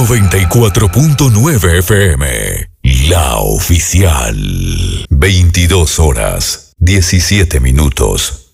94.9 FM, la oficial. 22 horas, 17 minutos.